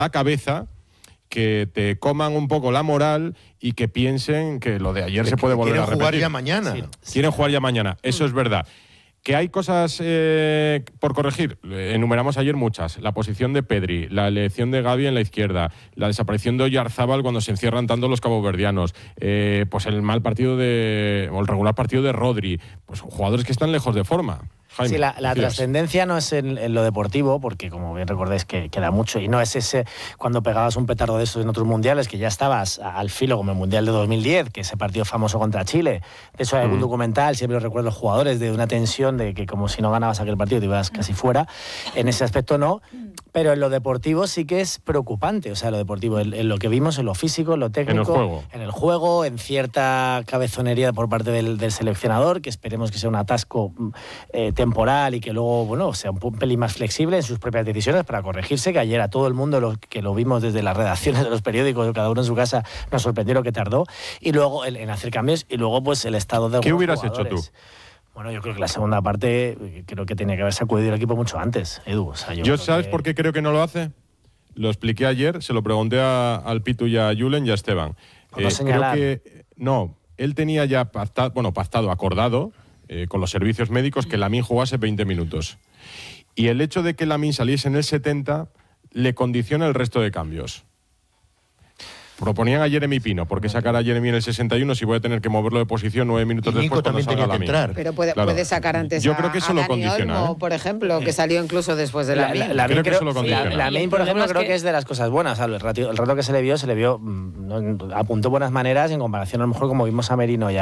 la cabeza que te coman un poco la moral y que piensen que lo de ayer se puede volver a repetir. Quieren jugar ya mañana. Quieren jugar ya mañana, eso es verdad. ¿Que hay cosas por corregir? Enumeramos ayer muchas. La posición de Pedri, la elección de Gavi en la izquierda, la desaparición de Oyarzábal cuando se encierran tanto los caboverdianos, pues el mal partido o el regular partido de Rodri, pues jugadores que están lejos de forma. Jaime, sí, la trascendencia no es en lo deportivo, porque como bien recordáis que queda mucho, y no es ese cuando pegabas un petardo de esos en otros mundiales, que ya estabas al filo, como el Mundial de 2010, que ese partido famoso contra Chile. De hecho hay un documental, siempre lo recuerdo los jugadores, de una tensión de que como si no ganabas aquel partido te ibas casi fuera. En ese aspecto no, pero en lo deportivo sí que es preocupante. O sea, lo deportivo, en lo que vimos, en lo físico, en lo técnico, en el juego, en cierta cabezonería por parte del seleccionador, que esperemos que sea un atasco temporal y que luego, bueno, sea un pelín más flexible en sus propias decisiones para corregirse, que ayer a todo el mundo, que lo vimos desde las redacciones de los periódicos, cada uno en su casa, nos sorprendió lo que tardó, y luego en hacer cambios, y luego pues el estado de ¿Qué hubieras jugadores. hecho tú? Bueno, yo creo que la segunda parte creo que tenía que haber sacudido el equipo mucho antes, Edu. O sea, yo ¿sabes por qué creo que no lo hace? Lo expliqué ayer, se lo pregunté al Pitu y a Julen y a Esteban. Creo que no, él tenía ya pactado, acordado con los servicios médicos que Lamine jugase 20 minutos. Y el hecho de que Lamine saliese en el 70 le condiciona el resto de cambios. Proponían a Jeremy Pino, ¿por qué sacar a Jeremy en el 61 si voy a tener que moverlo de posición 9 minutos después cuando salga Lamine? Pero puede sacar antes yo creo que eso a lo Dani condiciona, Olmo, por ejemplo, que salió incluso después de Lamine. Creo que eso lo condiciona. Lamine, por ejemplo, creo que es de las cosas buenas. El rato que se le vio apuntó buenas maneras en comparación a lo mejor como vimos a Merino y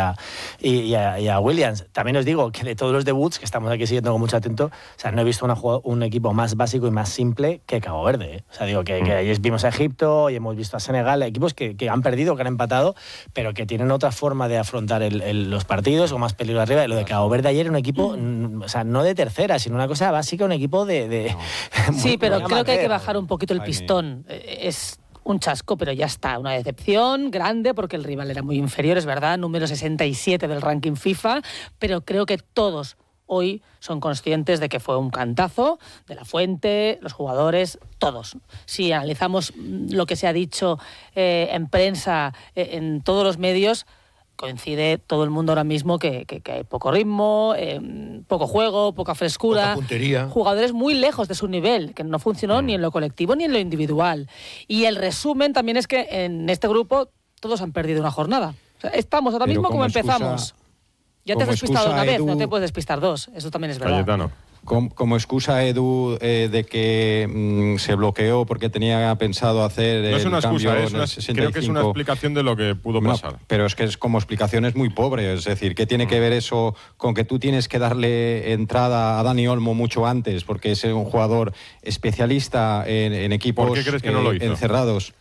a Williams. También os digo que de todos los debuts, que estamos aquí siguiendo con mucho atento, o sea, no he visto un equipo más básico y más simple que Cabo Verde. O sea, digo que ayer vimos a Egipto y hemos visto a Senegal, equipos que han perdido, que han empatado, pero que tienen otra forma de afrontar los partidos, o más peligro arriba. Lo de Cabo Verde ayer era un equipo, o sea, no de tercera, sino una cosa básica, un equipo de sí, pero creo que hay que bajar un poquito el pistón. Es un chasco, pero ya está. Una decepción grande porque el rival era muy inferior, es verdad, número 67 del ranking FIFA, pero creo que todos hoy son conscientes de que fue un cantazo de la Fuente, los jugadores, todos. Si analizamos lo que se ha dicho en prensa, en todos los medios, coincide todo el mundo ahora mismo que hay poco ritmo, poco juego, poca frescura, poca puntería. Jugadores muy lejos de su nivel, que no funcionó ni en lo colectivo ni en lo individual. Y el resumen también es que en este grupo todos han perdido una jornada. O sea, estamos ahora mismo como empezamos. Ya te has despistado una vez, no te puedes despistar dos. Eso también es verdad. Cayetano. Como excusa, Edu, de que se bloqueó porque tenía pensado hacer no es una cambio excusa, en el 65. creo que es una explicación de lo que pudo pasar. Pero es que como explicación es muy pobre. Es decir, ¿qué tiene que ver eso con que tú tienes que darle entrada a Dani Olmo mucho antes? Porque es un jugador especialista en equipos ¿Por qué crees que no lo hizo? encerrados.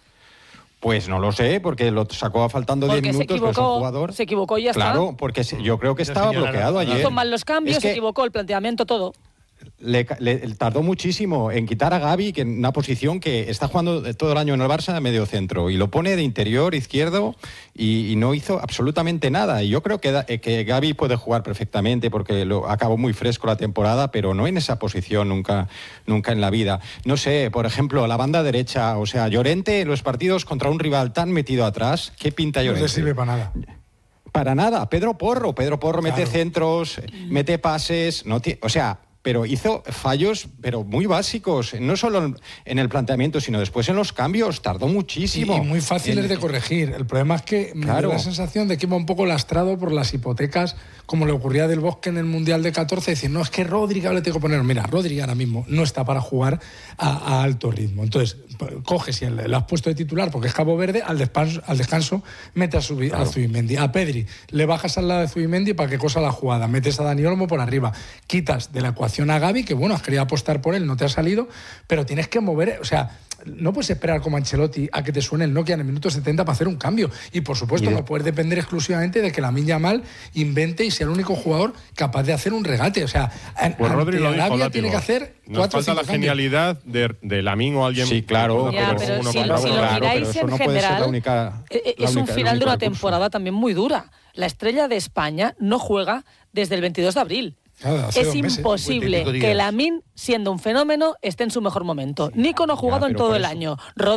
Pues no lo sé, porque lo sacó faltando 10 minutos. Porque es un jugador. se equivocó y ya está. Claro, porque yo creo que estaba bloqueado ayer. Hizo mal los cambios, se equivocó el planteamiento, todo. Le tardó muchísimo en quitar a Gavi, que en una posición que está jugando todo el año en el Barça de medio centro, y lo pone de interior izquierdo y no hizo absolutamente nada. Y yo creo que Gavi puede jugar perfectamente porque acabó muy fresco la temporada, pero no en esa posición nunca en la vida. No sé, por ejemplo, la banda derecha, o sea, Llorente en los partidos contra un rival tan metido atrás, ¿qué pinta Llorente? No le sirve para nada. Para nada. Pedro Porro mete centros, mete pases, o sea, pero hizo fallos, pero muy básicos, no solo en el planteamiento, sino después en los cambios, tardó muchísimo. Y muy fáciles de corregir. El problema es que me da la sensación de que iba un poco lastrado por las hipotecas, como le ocurría a Del Bosque en el Mundial de 14, decir, no, es que Rodri, le tengo que poner. Mira, Rodri ahora mismo no está para jugar a alto ritmo. Entonces, coges y le has puesto de titular porque es Cabo Verde, al descanso mete a Zubimendi. A Pedri le bajas al lado de Zubimendi para que cosa la jugada, metes a Dani Olmo por arriba, quitas de la ecuación a Gavi, que bueno, has querido apostar por él, no te ha salido, pero tienes que mover, o sea, no puedes esperar como Ancelotti a que te suene el Nokia en el minuto 70 para hacer un cambio. Y por supuesto no puedes depender exclusivamente de que Lamine Yamal invente y sea el único jugador capaz de hacer un regate. O sea, pues Rodri lo dijo, tiene que hacer 4 o 5 falta la genialidad de Lamine o alguien. Sí, claro. Pero si lo miráis en general, es un final de una temporada también muy dura. La estrella de España no juega desde el 22 de abril. Es imposible que Lamine, siendo un fenómeno, esté en su mejor momento. Nico no ha jugado en todo el año.